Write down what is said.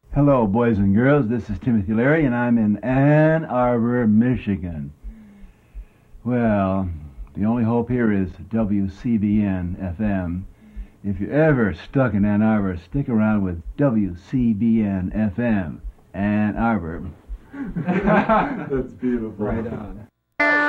Hello, boys and girls. This is Timothy Leary, and I'm in Ann Arbor, Michigan. Well, the only hope here is WCBN FM. If you're ever stuck in Ann Arbor, stick around with WCBN FM, Ann Arbor. That's beautiful. Right on.